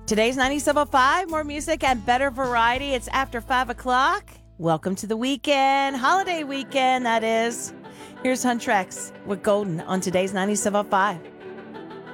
Today's 97.5, more music and better variety. It's after 5 o'clock. Welcome to the weekend, holiday weekend, that is. Here's Huntrix with Golden on today's 97.5.